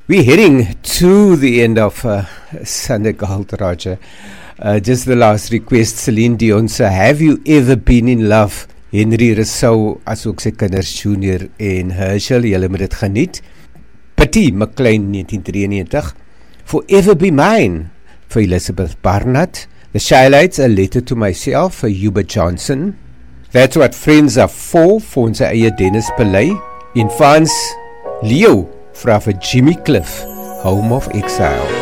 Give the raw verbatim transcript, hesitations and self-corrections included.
We're heading to the end of uh, Sunday Gold, Roger. Uh, just the last request, Celine Dion, so have you ever been in love? Henry Rousseau, as ook sy kinders Junior en Herschel, julle moet dit geniet. Patty McLean, negentien drieënnegentig, Forever Be Mine, vir Elizabeth Barnett. The Shylights, A Letter to Myself, vir Hubert Johnson. That's What Friends Are For, vir ons eie Dennis Pillay. In Frans, Leo, vra vir Jimmy Cliff, Home of Exile.